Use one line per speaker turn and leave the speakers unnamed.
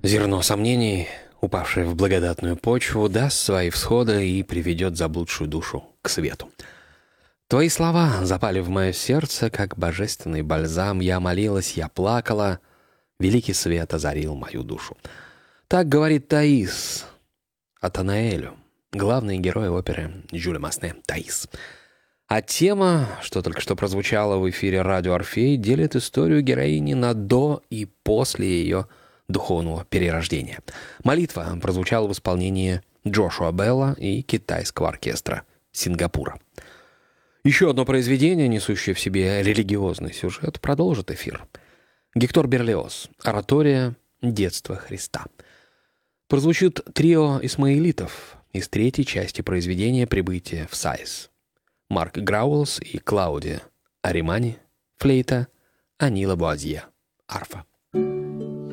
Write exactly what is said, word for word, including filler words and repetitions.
Зерно сомнений, упавшее в благодатную почву, даст свои всходы и приведет заблудшую душу к свету. Твои слова запали в мое сердце, как божественный бальзам. Я молилась, я плакала, великий свет озарил мою душу. Так говорит Таис Атанаэлю, главный герой оперы Жюля Масне «Таис». А тема, что только что прозвучала в эфире радио «Орфей», делит историю героини на до и после ее духовного перерождения. Молитва прозвучала в исполнении Джошуа Белла и китайского оркестра Сингапура. Еще одно произведение, несущее в себе религиозный сюжет, продолжит эфир. Гектор Берлиоз. Оратория «Детство Христа». Прозвучит трио исмаилитов из третьей части произведения «Прибытие в Сайз». Марк Грауэлс и Клаудия Аримани, флейта, Анила Буазье, арфа.